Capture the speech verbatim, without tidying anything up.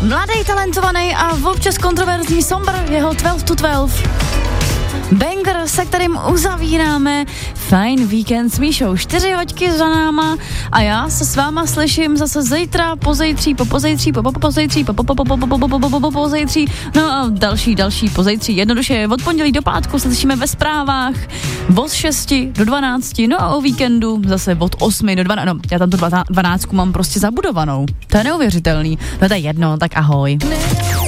Mladý, talentovaný a občas kontroverzní Sombr, jeho dvanáct to dvanáct. Banger, se kterým uzavíráme fajn víkend s Míšou. Čtyři hoďky za náma a já se s váma slyším zase zítra, pozejtří, po pozejtří, po pozejtří, po po pozejtří, no a další, další pozejtří. Jednoduše od pondělí do pátku se slyšíme ve zprávách od šesti do dvanácti, no a o víkendu zase od osmi do dvanácti, no já tam tu dvanáctku mám prostě zabudovanou. To je neuvěřitelný. No to je jedno, tak ahoj.